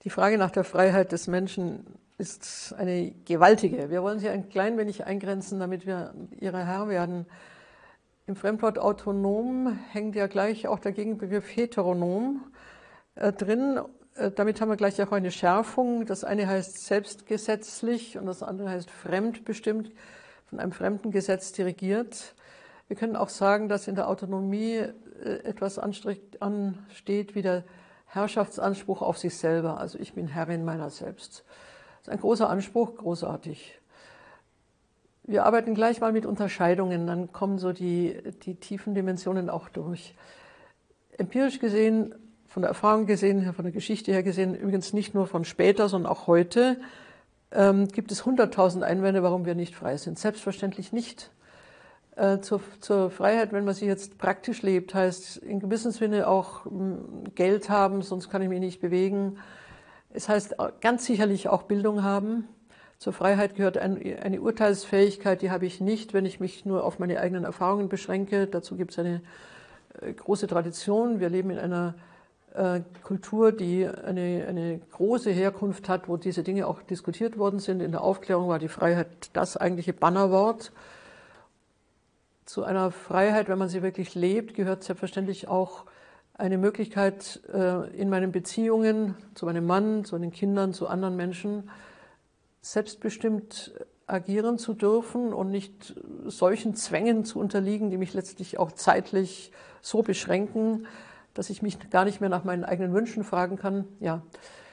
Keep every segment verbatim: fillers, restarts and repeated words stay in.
Die Frage nach der Freiheit des Menschen ist eine gewaltige. Wir wollen sie ein klein wenig eingrenzen, damit wir ihrer Herr werden. Im Fremdwort autonom hängt ja gleich auch der Gegenbegriff heteronom äh, drin. Äh, damit haben wir gleich auch eine Schärfung. Das eine heißt selbstgesetzlich und das andere heißt fremdbestimmt, von einem fremden Gesetz dirigiert. Wir können auch sagen, dass in der Autonomie äh, etwas ansteht wie der Herrschaftsanspruch auf sich selber. Also ich bin Herrin meiner selbst. Das ist ein großer Anspruch, großartig. Wir arbeiten gleich mal mit Unterscheidungen, dann kommen so die, die tiefen Dimensionen auch durch. Empirisch gesehen, von der Erfahrung gesehen, von der Geschichte her gesehen, übrigens nicht nur von später, sondern auch heute, ähm, gibt es hunderttausend Einwände, warum wir nicht frei sind. Selbstverständlich nicht. Äh, zur, zur Freiheit, wenn man sie jetzt praktisch lebt, heißt in gewissem Sinne auch m, Geld haben, sonst kann ich mich nicht bewegen. Es heißt ganz sicherlich auch Bildung haben. Zur Freiheit gehört ein, eine Urteilsfähigkeit, die habe ich nicht, wenn ich mich nur auf meine eigenen Erfahrungen beschränke. Dazu gibt es eine äh, große Tradition. Wir leben in einer äh, Kultur, die eine, eine große Herkunft hat, wo diese Dinge auch diskutiert worden sind. In der Aufklärung war die Freiheit das eigentliche Bannerwort. Zu einer Freiheit, wenn man sie wirklich lebt, gehört selbstverständlich auch eine Möglichkeit, in meinen Beziehungen zu meinem Mann, zu den Kindern, zu anderen Menschen selbstbestimmt agieren zu dürfen und nicht solchen Zwängen zu unterliegen, die mich letztlich auch zeitlich so beschränken, dass ich mich gar nicht mehr nach meinen eigenen Wünschen fragen kann. Ja.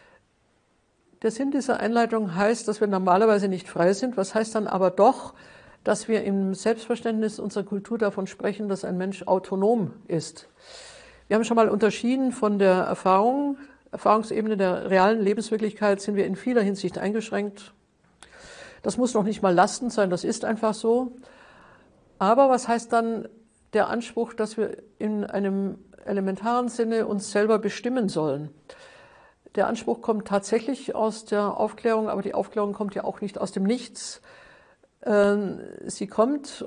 Der Sinn dieser Einleitung heißt, dass wir normalerweise nicht frei sind. Was heißt dann aber doch, dass wir im Selbstverständnis unserer Kultur davon sprechen, dass ein Mensch autonom ist. Wir haben schon mal unterschieden von der Erfahrung, Erfahrungsebene der realen Lebenswirklichkeit sind wir in vieler Hinsicht eingeschränkt. Das muss noch nicht mal lastend sein, das ist einfach so. Aber was heißt dann der Anspruch, dass wir in einem elementaren Sinne uns selber bestimmen sollen? Der Anspruch kommt tatsächlich aus der Aufklärung, aber die Aufklärung kommt ja auch nicht aus dem Nichts. Sie kommt,